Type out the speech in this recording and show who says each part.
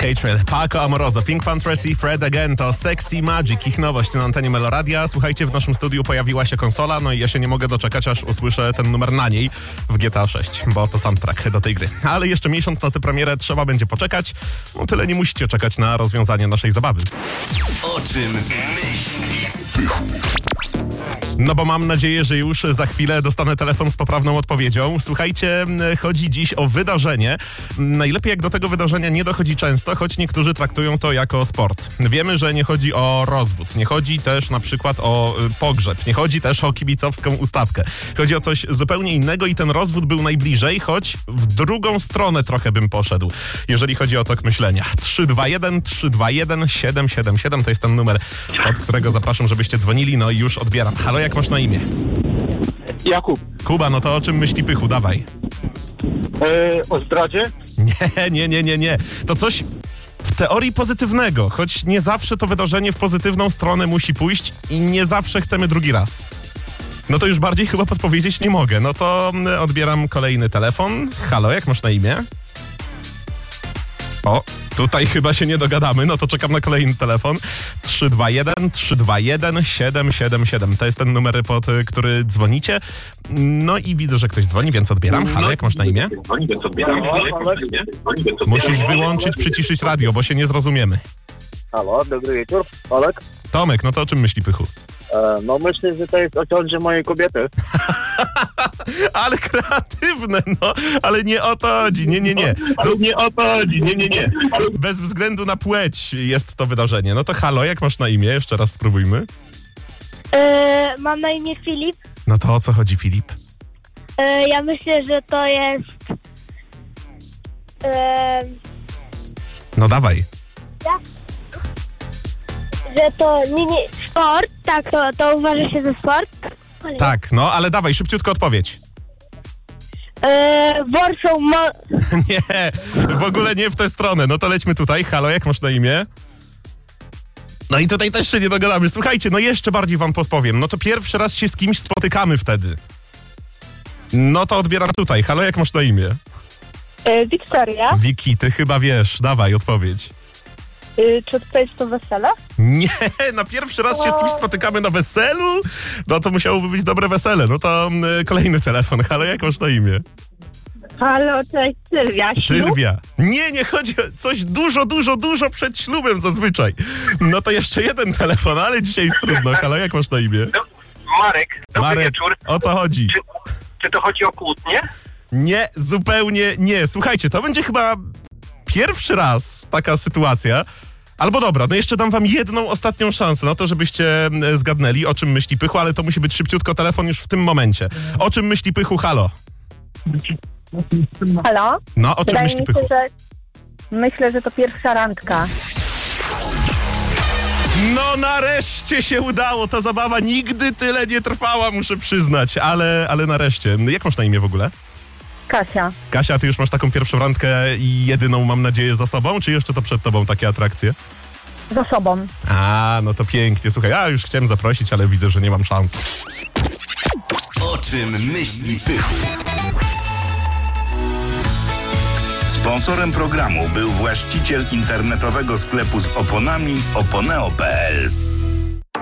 Speaker 1: H-Trail, Paco Amoroso, Pink Fantasy, Fred Again, to Sexy Magic, ich nowość na antenie Meloradia. Słuchajcie, w naszym studiu pojawiła się konsola, no i ja się nie mogę doczekać, aż usłyszę ten numer na niej w GTA 6, bo to soundtrack do tej gry. Ale jeszcze miesiąc na tę premierę trzeba będzie poczekać, no tyle nie musicie czekać na rozwiązanie naszej zabawy.
Speaker 2: O czym myśli Pychu?
Speaker 1: No bo mam nadzieję, że już za chwilę dostanę telefon z poprawną odpowiedzią. Słuchajcie, chodzi dziś o wydarzenie. Najlepiej jak do tego wydarzenia nie dochodzi często, choć niektórzy traktują to jako sport. Wiemy, że nie chodzi o rozwód, nie chodzi też na przykład o pogrzeb, nie chodzi też o kibicowską ustawkę. Chodzi o coś zupełnie innego i ten rozwód był najbliżej, choć w drugą stronę trochę bym poszedł, jeżeli chodzi o tok myślenia. 321 321 777 to jest ten numer, od którego zapraszam, żebyście dzwonili, no i już odbieram. Halo, jak masz na imię?
Speaker 3: Jakub.
Speaker 1: Kuba, no to o czym myśli Pychu? Dawaj.
Speaker 3: O zdradzie?
Speaker 1: Nie. To coś w teorii pozytywnego, choć nie zawsze to wydarzenie w pozytywną stronę musi pójść i nie zawsze chcemy drugi raz. No to już bardziej chyba podpowiedzieć nie mogę. No to odbieram kolejny telefon. Halo, jak masz na imię? O, tutaj chyba się nie dogadamy, no to czekam na kolejny telefon. 321 321 777. To jest ten numer, pod który dzwonicie. No i widzę, że ktoś dzwoni, więc odbieram. Halo, jak masz na imię? Musisz wyłączyć, przyciszyć radio, bo się nie zrozumiemy.
Speaker 3: Halo, dobry wieczór. Olek?
Speaker 1: Tomek, no to o czym myśli Pychu?
Speaker 3: No myślę, że to jest o ciąży mojej kobiety.
Speaker 1: Ale kreatywne, no. Ale nie o to chodzi, nie.
Speaker 3: Ale nie o to chodzi, nie.
Speaker 1: Bez względu na płeć jest to wydarzenie. No to halo, jak masz na imię? Jeszcze raz spróbujmy.
Speaker 4: Mam na imię Filip.
Speaker 1: No to o co chodzi, Filip?
Speaker 4: Ja myślę, że to jest...
Speaker 1: No dawaj.
Speaker 4: że to nie sport, tak, to uważa się za sport.
Speaker 1: Tak, no, ale dawaj, szybciutko odpowiedź.
Speaker 4: Warsaw
Speaker 1: Nie, w ogóle nie w tę stronę. No to lećmy tutaj. Halo, jak masz na imię? No i tutaj też się nie dogadamy. Słuchajcie, no jeszcze bardziej wam podpowiem. No to pierwszy raz się z kimś spotykamy wtedy. No to odbieram tutaj. Halo, jak masz na imię?
Speaker 4: Wiktoria.
Speaker 1: Wiki, ty chyba wiesz. Dawaj, odpowiedź.
Speaker 4: Czy tutaj jest to wesele?
Speaker 1: Nie, na pierwszy raz się z kimś spotykamy na weselu? No to musiałoby być dobre wesele. No to kolejny telefon. Halo, jak masz na imię?
Speaker 4: Halo, cześć, Sylwia.
Speaker 1: Sylwia. Nie chodzi o coś dużo przed ślubem zazwyczaj. No to jeszcze jeden telefon, ale dzisiaj jest trudno. Halo, jak masz na imię?
Speaker 5: Marek, dobry wieczór.
Speaker 1: O co chodzi?
Speaker 5: Czy to chodzi o kłótnię?
Speaker 1: Nie, zupełnie nie. Słuchajcie, to będzie chyba pierwszy raz taka sytuacja. Albo dobra, no jeszcze dam wam jedną ostatnią szansę na to, żebyście zgadnęli, o czym myśli Pychu, ale to musi być szybciutko telefon już w tym momencie. O czym myśli Pychu? Halo?
Speaker 4: Halo?
Speaker 1: No, o czym myśli Pychu?
Speaker 4: Myślę, że to pierwsza randka.
Speaker 1: No nareszcie się udało, ta zabawa nigdy tyle nie trwała, muszę przyznać, ale nareszcie. Jak masz na imię w ogóle?
Speaker 4: Kasia.
Speaker 1: Kasia, ty już masz taką pierwszą randkę i jedyną, mam nadzieję, za sobą, czy jeszcze to przed tobą takie atrakcje?
Speaker 4: Za sobą.
Speaker 1: A, no to pięknie, słuchaj, ja już chciałem zaprosić, ale widzę, że nie mam szans.
Speaker 2: O czym myśli Pychu?
Speaker 6: Sponsorem programu był właściciel internetowego sklepu z oponami oponeo.pl.